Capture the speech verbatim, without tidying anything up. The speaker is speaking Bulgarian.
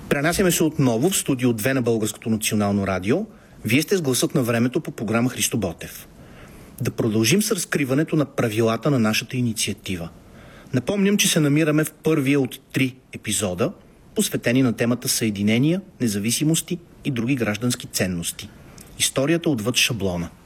Пренасяме се отново в студио две на Българското национално радио. Вие сте с гласът на времето по програма Христо Ботев. Да продължим с разкриването на правилата на нашата инициатива. Напомням, че се намираме в първия от три епизода, посветени на темата съединения, независимости и други граждански ценности. Историята отвъд шаблона.